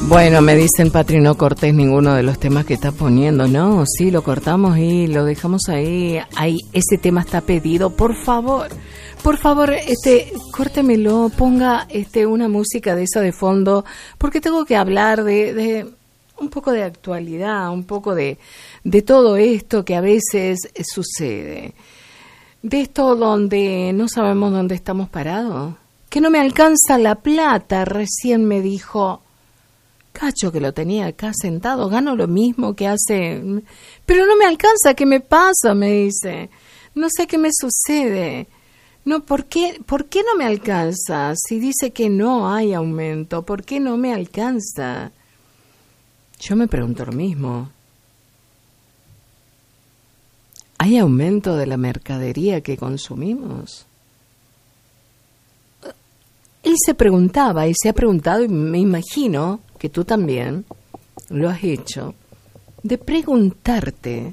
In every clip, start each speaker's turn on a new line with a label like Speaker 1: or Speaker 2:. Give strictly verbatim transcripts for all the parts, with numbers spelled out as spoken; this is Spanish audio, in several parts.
Speaker 1: Bueno, me dicen, Patri, no cortes ninguno de los temas que estás poniendo. No, sí, lo cortamos y lo dejamos ahí. Ahí, ese tema está pedido. Por favor, por favor, este, córtemelo, ponga este una música de esa de fondo, porque tengo que hablar de, de un poco de actualidad, un poco de, de todo esto que a veces sucede. De esto donde no sabemos dónde estamos parados. Que no me alcanza la plata, recién me dijo Cacho, que lo tenía acá sentado, gano lo mismo que hace, pero no me alcanza, ¿qué me pasa? Me dice, no sé qué me sucede. No, ¿por qué, ¿por qué no me alcanza? Si dice que no hay aumento, ¿por qué no me alcanza? Yo me pregunto lo mismo. ¿Hay aumento de la mercadería que consumimos? Él se preguntaba y se ha preguntado, y me imagino que tú también lo has hecho, de preguntarte,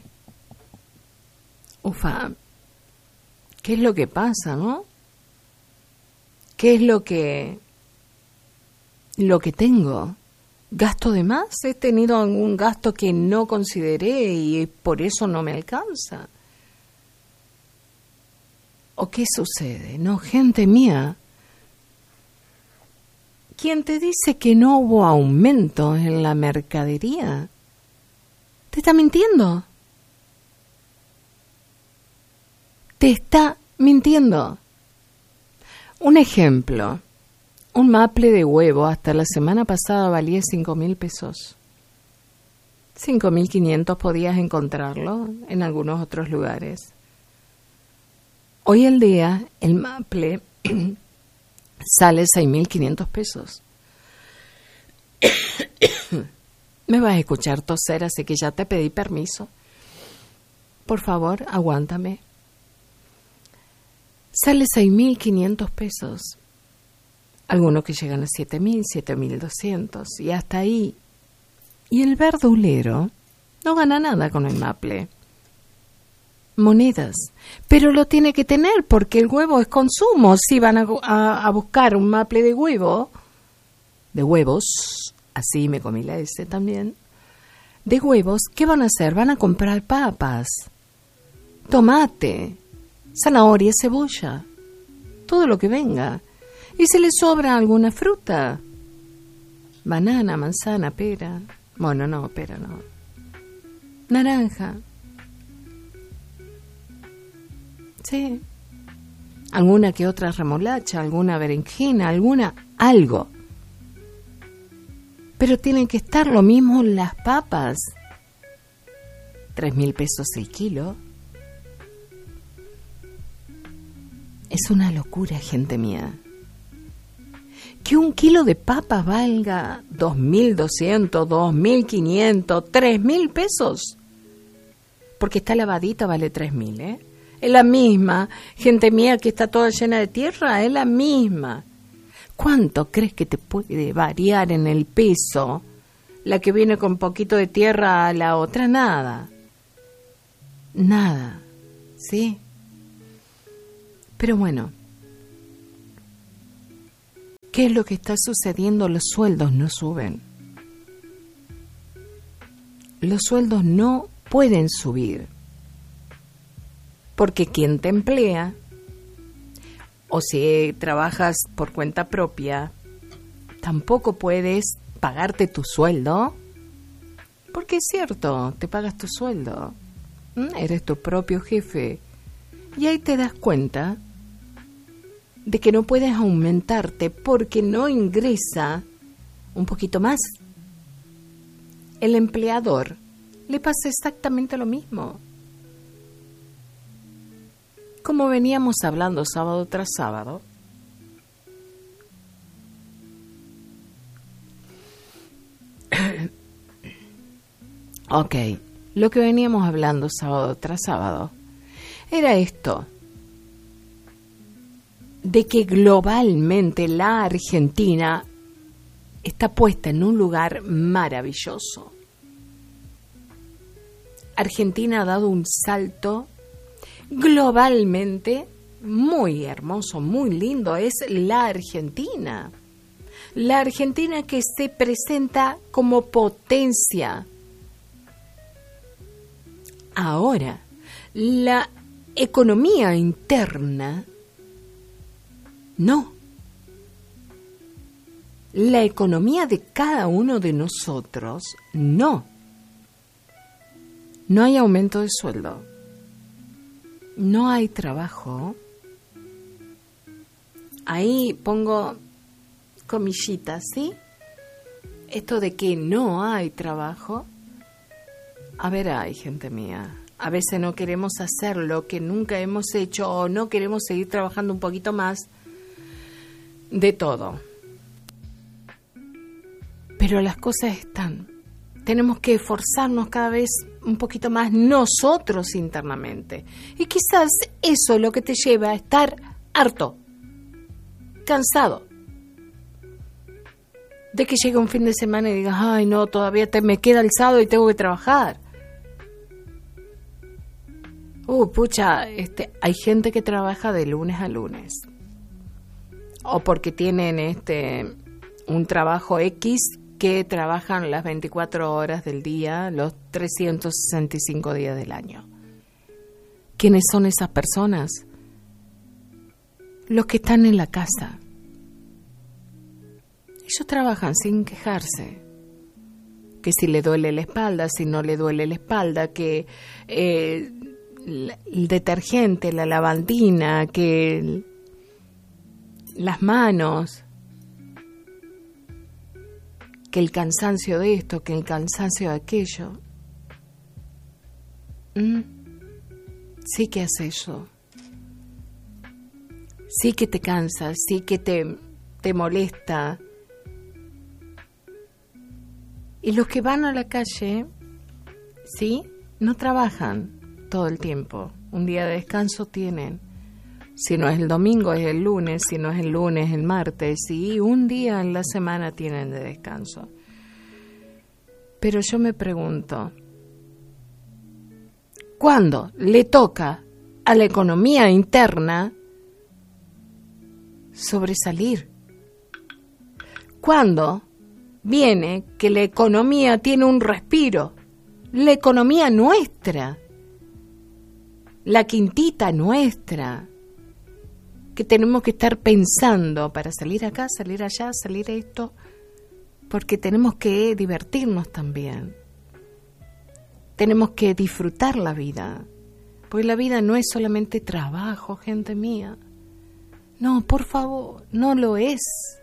Speaker 1: ufa, ¿qué es lo que pasa, no? ¿Qué es lo que, lo que tengo? ¿Gasto de más? ¿He tenido algún gasto que no consideré y por eso no me alcanza? ¿O qué sucede? No, gente mía, ¿quién te dice que no hubo aumento en la mercadería? ¿Te está mintiendo? Te está mintiendo. Un ejemplo. Un maple de huevo hasta la semana pasada valía cinco mil pesos. cinco mil quinientos podías encontrarlo en algunos otros lugares. Hoy el día el maple sale seis mil quinientos pesos. Me vas a escuchar toser, así que ya te pedí permiso. Por favor, aguántame. Sale seis mil quinientos pesos. Algunos que llegan a siete mil, siete mil doscientos y hasta ahí. Y el verdulero no gana nada con el maple. Monedas, pero lo tiene que tener porque el huevo es consumo. Si van a, a, a buscar un maple de huevo, de huevos, así me comí la S también, de huevos, ¿qué van a hacer? Van a comprar papas, tomate, zanahoria, cebolla, todo lo que venga. Y si le sobra alguna fruta, banana, manzana, pera, bueno, no, pera no, naranja. Sí, alguna que otra remolacha, alguna berenjena, alguna, algo. Pero tienen que estar lo mismo las papas. Tres mil pesos el kilo. Es una locura, gente mía. Que un kilo de papas valga dos mil doscientos, dos mil quinientos, tres mil pesos. Porque está lavadita, vale tres mil, ¿eh? Es la misma, gente mía que está toda llena de tierra, es la misma. ¿Cuánto crees que te puede variar en el peso la que viene con poquito de tierra a la otra? Nada. Nada. ¿Sí? Pero bueno, ¿qué es lo que está sucediendo? Los sueldos no suben. Los sueldos no pueden subir. Porque quien te emplea, o si trabajas por cuenta propia, tampoco puedes pagarte tu sueldo, porque es cierto, te pagas tu sueldo, ¿Mm? Eres tu propio jefe, y ahí te das cuenta de que no puedes aumentarte porque no ingresa un poquito más. El empleador le pasa exactamente lo mismo. Como veníamos hablando sábado tras sábado, ok, lo que veníamos hablando sábado tras sábado era esto, de que globalmente la Argentina está puesta en un lugar maravilloso. Argentina ha dado un salto globalmente muy hermoso, muy lindo, es la Argentina. La Argentina que se presenta como potencia. Ahora, la economía interna, no. La economía de cada uno de nosotros, no. No hay aumento de sueldo. No hay trabajo. Ahí pongo comillitas, ¿sí? Esto de que no hay trabajo. A ver, hay gente mía. A veces no queremos hacer lo que nunca hemos hecho o no queremos seguir trabajando un poquito más. De todo. Pero las cosas están. Tenemos que esforzarnos cada vez un poquito más nosotros internamente. Y quizás eso es lo que te lleva a estar harto, cansado. De que llegue un fin de semana y digas, ay no, todavía te, me queda el sábado y tengo que trabajar. Uh, pucha, este, hay gente que trabaja de lunes a lunes. O porque tienen este un trabajo X que trabajan las veinticuatro horas del día, los trescientos sesenta y cinco días del año. ¿Quiénes son esas personas? Los que están en la casa. Ellos trabajan sin quejarse. Que si le duele la espalda, si no le duele la espalda, que eh, el detergente, la lavandina, que el, las manos, que el cansancio de esto, que el cansancio de aquello. ¿Mm? Sí que hace eso. Sí que te cansa, sí que te, te molesta. Y los que van a la calle, ¿sí? No trabajan todo el tiempo. Un día de descanso tienen. Si no es el domingo, es el lunes. Si no es el lunes, el martes. Y un día en la semana tienen de descanso. Pero yo me pregunto, ¿cuándo le toca a la economía interna sobresalir? ¿Cuándo viene que la economía tiene un respiro? La economía nuestra, la quintita nuestra, que tenemos que estar pensando para salir acá, salir allá, salir a esto, porque tenemos que divertirnos también. Tenemos que disfrutar la vida, porque la vida no es solamente trabajo, gente mía. No, por favor, no lo es.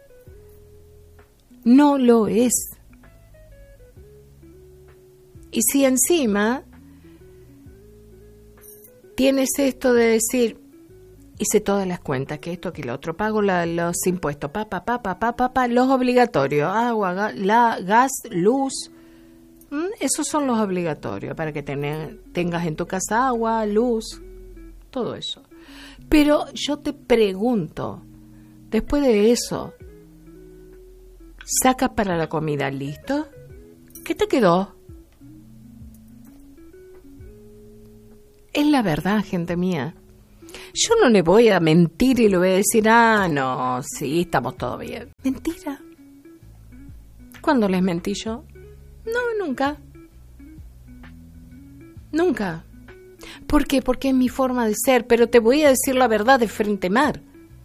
Speaker 1: No lo es. Y si encima tienes esto de decir, hice todas las cuentas, que esto, que lo otro, pago la, los impuestos, pa, pa, pa, pa, pa, pa, pa, los obligatorios, agua, ga, la, gas, luz, ¿m? Esos son los obligatorios, para que tener, tengas en tu casa agua, luz, todo eso. Pero yo te pregunto, después de eso, ¿sacas para la comida listo? ¿Qué te quedó? Es la verdad, gente mía. Yo no le voy a mentir y le voy a decir, ah, no, sí, estamos todo bien. Mentira. ¿Cuándo les mentí yo? No, nunca. Nunca. ¿Por qué? Porque es mi forma de ser, pero te voy a decir la verdad de frente mar.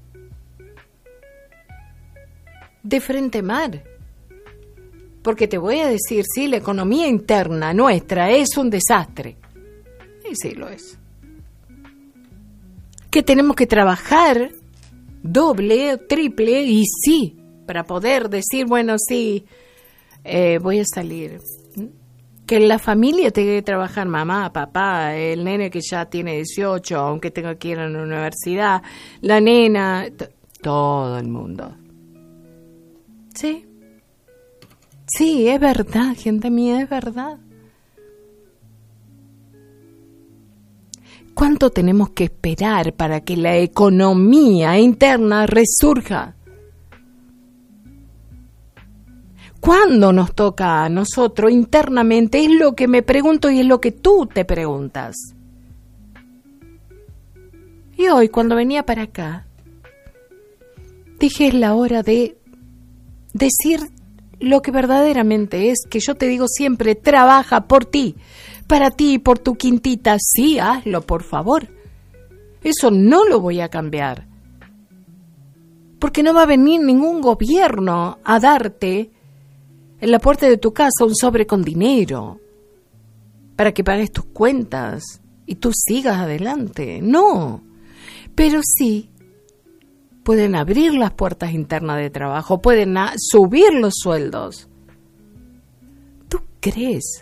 Speaker 1: De frente mar. Porque te voy a decir, sí, la economía interna nuestra es un desastre. Y sí lo es. Que tenemos que trabajar doble, triple, y sí, para poder decir, bueno, sí, eh, voy a salir. Que en la familia tenga que trabajar mamá, papá, el nene que ya tiene dieciocho, aunque tenga que ir a la universidad, la nena, t- todo el mundo. Sí. Sí, es verdad, gente mía, es verdad. ¿Cuánto tenemos que esperar para que la economía interna resurja? ¿Cuándo nos toca a nosotros internamente? Es lo que me pregunto y es lo que tú te preguntas. Y hoy, cuando venía para acá, dije, es la hora de decir lo que verdaderamente es, que yo te digo siempre, trabaja por ti, para ti, por tu quintita, sí, hazlo, por favor. Eso no lo voy a cambiar. Porque no va a venir ningún gobierno a darte en la puerta de tu casa un sobre con dinero para que pagues tus cuentas y tú sigas adelante. No, pero sí pueden abrir las puertas internas de trabajo, pueden a- subir los sueldos. ¿Tú crees?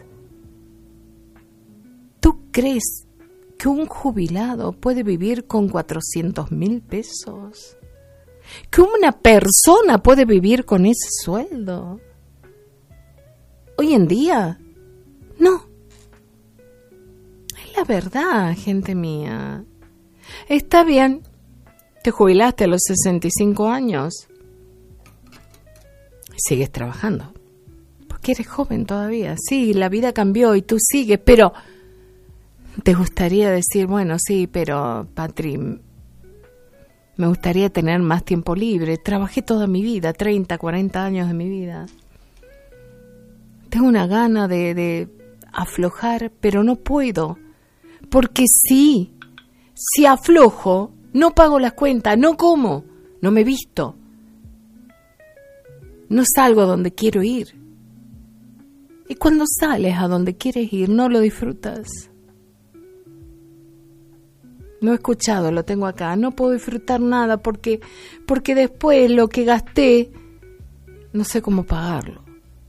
Speaker 1: ¿Tú crees que un jubilado puede vivir con cuatrocientos mil pesos? ¿Que una persona puede vivir con ese sueldo? Hoy en día, no. Es la verdad, gente mía. Está bien, te jubilaste a los sesenta y cinco años. Sigues trabajando, porque eres joven todavía. Sí, la vida cambió y tú sigues, pero te gustaría decir, bueno, sí, pero Patri, me gustaría tener más tiempo libre. Trabajé toda mi vida, treinta, cuarenta años de mi vida. Tengo una gana de, de aflojar, pero no puedo. Porque sí, si aflojo, no pago las cuentas, no como, no me visto. No salgo a donde quiero ir. Y cuando sales a donde quieres ir, no lo disfrutas. No he escuchado, lo tengo acá. No puedo disfrutar nada porque, porque después lo que gasté, no sé cómo pagarlo.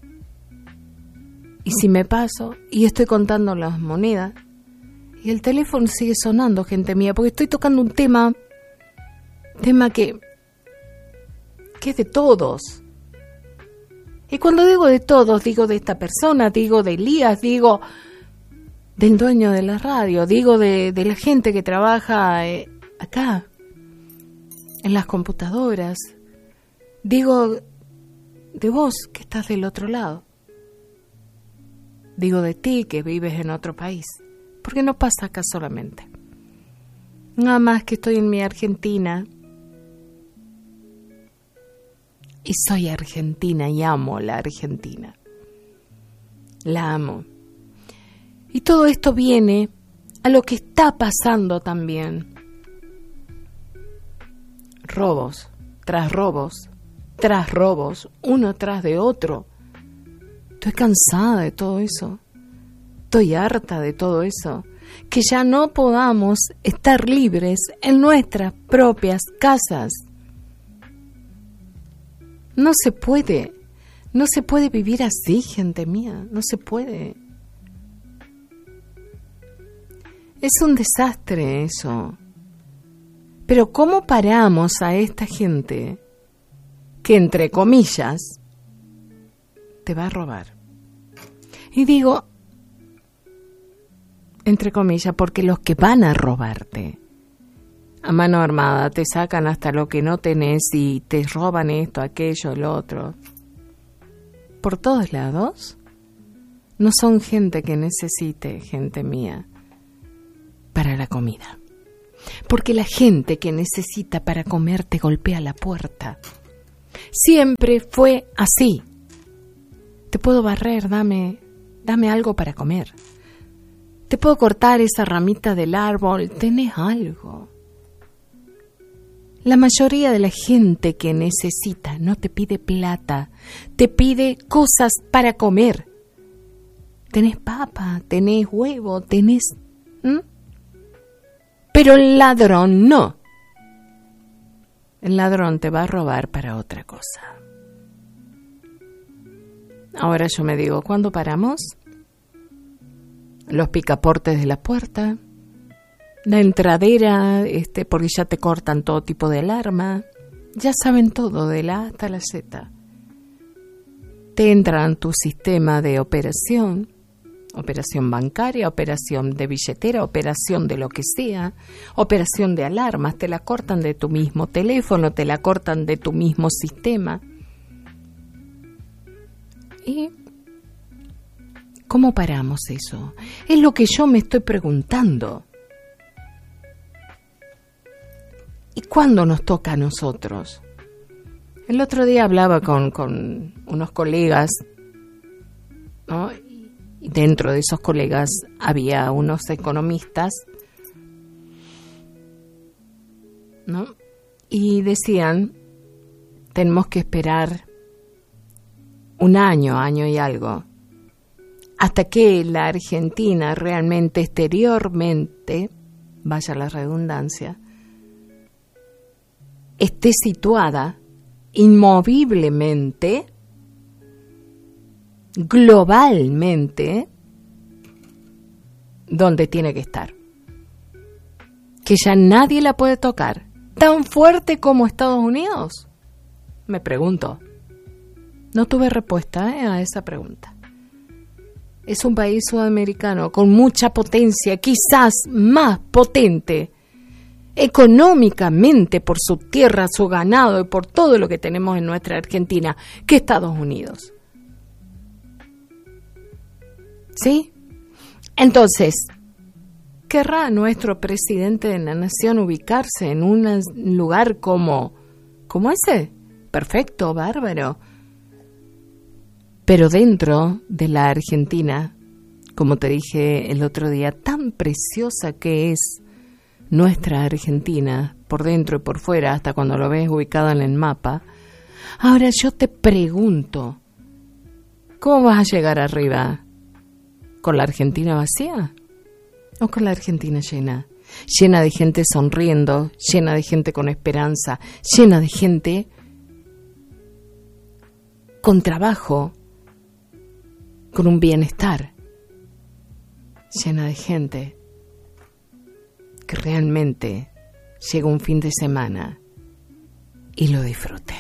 Speaker 1: Y si me paso y estoy contando las monedas y el teléfono sigue sonando, gente mía, porque estoy tocando un tema, tema que, que es de todos. Y cuando digo de todos, digo de esta persona, digo de Elías, digo del dueño de la radio, digo de, de la gente que trabaja eh, acá, en las computadoras, digo de vos que estás del otro lado, digo de ti que vives en otro país, porque no pasa acá solamente. Nada más que estoy en mi Argentina y soy argentina y amo la Argentina, la amo. Y todo esto viene a lo que está pasando también. Robos, tras robos, tras robos, uno tras de otro. Estoy cansada de todo eso. Estoy harta de todo eso. Que ya no podamos estar libres en nuestras propias casas. No se puede. No se puede vivir así, gente mía. No se puede. Es un desastre eso. Pero ¿cómo paramos a esta gente que, entre comillas, te va a robar? Y digo, entre comillas, porque los que van a robarte a mano armada te sacan hasta lo que no tenés y te roban esto, aquello, lo otro. Por todos lados, no son gente que necesite, gente mía, para la comida. Porque la gente que necesita para comer te golpea la puerta. Siempre fue así. Te puedo barrer, dame, dame algo para comer. Te puedo cortar esa ramita del árbol, tenés algo. La mayoría de la gente que necesita no te pide plata, te pide cosas para comer. Tenés papa, tenés huevo, tenés... ¿Mm? Pero el ladrón no. El ladrón te va a robar para otra cosa. Ahora yo me digo, ¿cuándo paramos? Los picaportes de la puerta, la entradera, este, porque ya te cortan todo tipo de alarma. Ya saben todo, de la A hasta la Z. Te entran tu sistema de operación. Operación bancaria, operación de billetera, operación de lo que sea, operación de alarmas, te la cortan de tu mismo teléfono, te la cortan de tu mismo sistema. ¿Y cómo paramos eso? Es lo que yo me estoy preguntando. ¿Y cuándo nos toca a nosotros? El otro día hablaba con, con unos colegas, ¿no? Y dentro de esos colegas había unos economistas, ¿no? Y decían, tenemos que esperar un año, año y algo, hasta que la Argentina realmente exteriormente, vaya la redundancia, esté situada inmoviblemente, globalmente, donde tiene que estar. Que ya nadie la puede tocar. ¿Tan fuerte como Estados Unidos? Me pregunto. No tuve respuesta ¿eh? a esa pregunta. Es un país sudamericano con mucha potencia, quizás más potente económicamente por su tierra, su ganado y por todo lo que tenemos en nuestra Argentina que Estados Unidos. ¿Sí? Entonces, ¿querrá nuestro presidente de la nación ubicarse en un lugar como, como ese? Perfecto, bárbaro. Pero dentro de la Argentina, como te dije el otro día, tan preciosa que es nuestra Argentina, por dentro y por fuera, hasta cuando lo ves ubicado en el mapa. Ahora yo te pregunto, ¿cómo vas a llegar arriba? ¿Con la Argentina vacía? ¿O con la Argentina llena? Llena de gente sonriendo, llena de gente con esperanza, llena de gente con trabajo, con un bienestar, llena de gente que realmente llega un fin de semana y lo disfrute.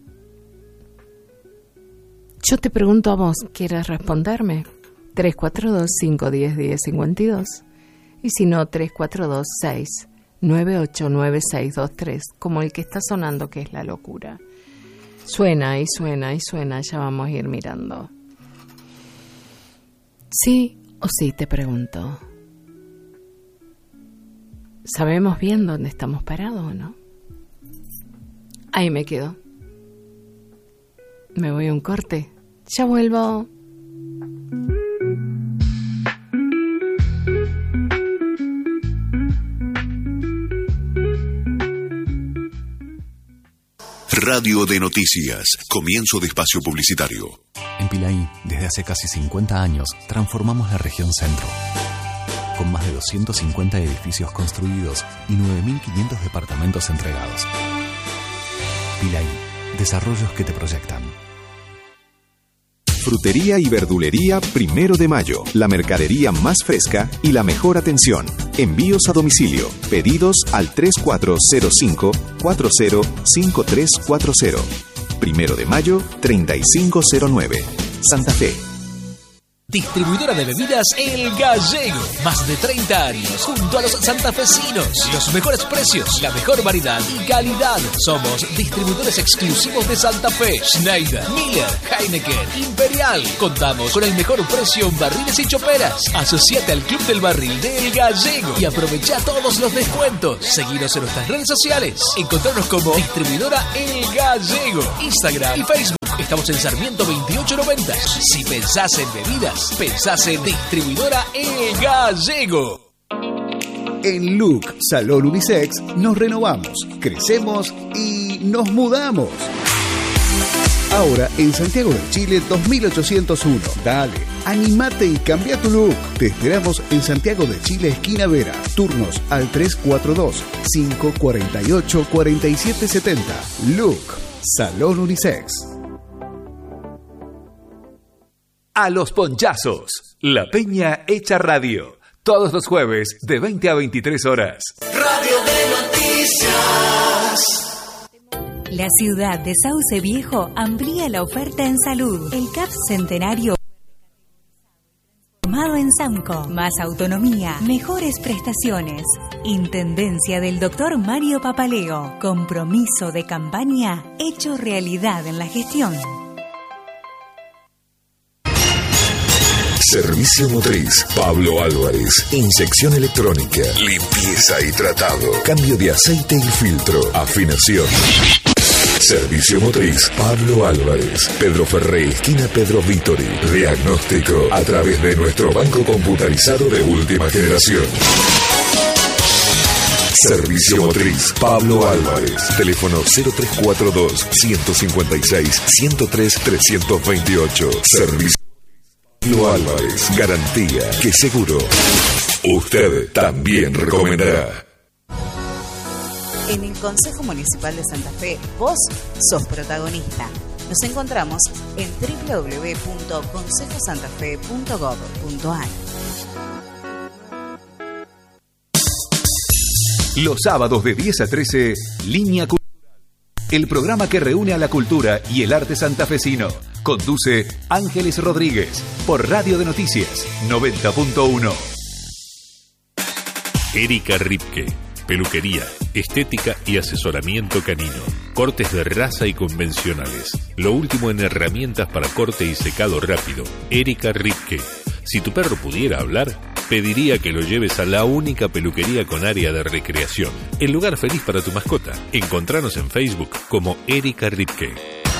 Speaker 1: Yo te pregunto a vos, ¿quieres responderme? tres cuatro dos, cinco uno cero, uno cero cinco dos y si no, tres cuatro dos, seis nueve ocho nueve seis dos tres, como el que está sonando, que es La Locura. Suena y suena y suena, ya vamos a ir mirando. ¿Sí o sí? Te pregunto. ¿Sabemos bien dónde estamos parados o no? Ahí me quedo. Me voy a un corte. Ya vuelvo.
Speaker 2: Radio de Noticias. Comienzo de espacio publicitario.
Speaker 3: En Pilaí, desde hace casi cincuenta años, transformamos la región centro. Con más de doscientos cincuenta edificios construidos y nueve mil quinientos departamentos entregados. Pilaí, desarrollos que te proyectan.
Speaker 4: Frutería y verdulería Primero de Mayo. La mercadería más fresca y la mejor atención. Envíos a domicilio. Pedidos al tres cuatro cero cinco, cuatro cero cinco tres cuatro cero. Primero de Mayo, treinta y cinco cero nueve. Santa Fe.
Speaker 5: Distribuidora de bebidas El Gallego. Más de treinta años junto a los santafesinos. Los mejores precios, la mejor variedad y calidad. Somos distribuidores exclusivos de Santa Fe. Schneider, Miller, Heineken, Imperial. Contamos con el mejor precio en barriles y choperas. Asociate al Club del Barril de El Gallego y aprovecha todos los descuentos. Seguinos en nuestras redes sociales. Encontrarnos como Distribuidora El Gallego. Instagram y Facebook. Estamos en Sarmiento veintiocho noventa. Si pensás en bebidas, pensás en Distribuidora El Gallego.
Speaker 6: En Look Salón Unisex nos renovamos, crecemos y nos mudamos. Ahora en Santiago del Chile dos mil ochocientos uno. Dale, animate y cambia tu look. Te esperamos en Santiago del Chile, esquina Vera. Turnos al tres cuatro dos, cinco cuatro ocho, cuatro siete siete cero. Look Salón Unisex.
Speaker 7: A los ponchazos, La Peña Hecha Radio, todos los jueves de veinte a veintitrés horas.
Speaker 8: Radio de Noticias.
Speaker 9: La ciudad de Sauce Viejo amplía la oferta en salud. El C A P Centenario formado en SAMCO. Más autonomía, mejores prestaciones. Intendencia del doctor Mario Papaleo. Compromiso de campaña hecho realidad en la gestión.
Speaker 2: Servicio Motriz Pablo Álvarez. Inyección electrónica. Limpieza y tratado. Cambio de aceite y filtro. Afinación. Servicio Motriz Pablo Álvarez, Pedro Ferré, esquina Pedro Vítori. Diagnóstico a través de nuestro banco computarizado de última generación. Servicio Motriz Pablo Álvarez. Teléfono cero tres cuatro dos, ciento cincuenta y seis, ciento tres, trescientos veintiocho. Servicio Pablo Álvarez. Garantía que seguro usted también recomendará.
Speaker 10: En el Consejo Municipal de Santa Fe, vos sos protagonista. Nos encontramos en doble u doble u doble u punto consejo santa fe punto gob punto a r.
Speaker 7: Los sábados de diez a trece, Línea Cultural. El programa que reúne a la cultura y el arte santafesino. Conduce Ángeles Rodríguez por Radio de Noticias noventa punto uno.
Speaker 11: Erika Ripke. Peluquería, estética y asesoramiento canino. Cortes de raza y convencionales. Lo último en herramientas para corte y secado rápido. Erika Ripke. Si tu perro pudiera hablar, pediría que lo lleves a la única peluquería con área de recreación. El lugar feliz para tu mascota. Encontranos en Facebook como Erika Ripke.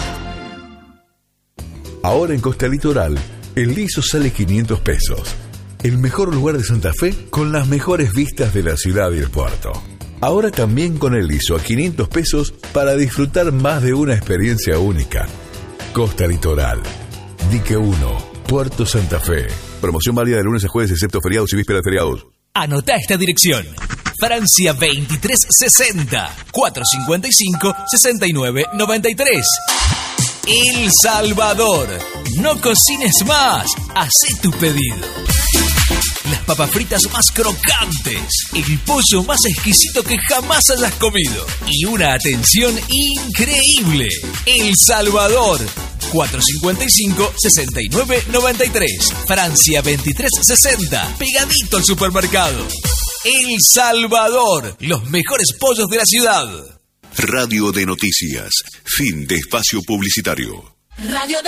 Speaker 12: Ahora en Costa Litoral, el liso sale quinientos pesos. El mejor lugar de Santa Fe con las mejores vistas de la ciudad y el puerto. Ahora también con el liso a quinientos pesos para disfrutar más de una experiencia única. Costa Litoral, Dique uno, Puerto Santa Fe. Promoción válida de lunes a jueves excepto feriados y vísperas de feriados.
Speaker 5: Anota esta dirección. Francia veintitrés sesenta, cuatrocientos cincuenta y cinco, sesenta y nueve noventa y tres. El Salvador. No cocines más. Hacé tu pedido. Las papas fritas más crocantes, el pollo más exquisito que jamás hayas comido y una atención increíble. El Salvador, cuatrocientos cincuenta y cinco, sesenta y nueve noventa y tres. Francia veintitrés sesenta, pegadito al supermercado. El Salvador, los mejores pollos de la ciudad.
Speaker 4: Radio de Noticias, fin de espacio publicitario.
Speaker 8: Radio de